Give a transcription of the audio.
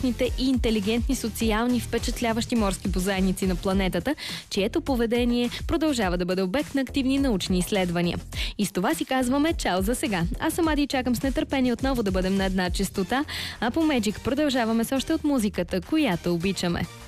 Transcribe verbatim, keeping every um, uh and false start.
най-успешните и интелигентни, социални, впечатляващи морски бозайници на планетата, чието поведение продължава да бъде обект на активни научни изследвания. И с това си казваме чао за сега. Аз съм Ади и чакам с нетърпение отново да бъдем на една честота, а по Magic продължаваме с още от музиката, която обичаме.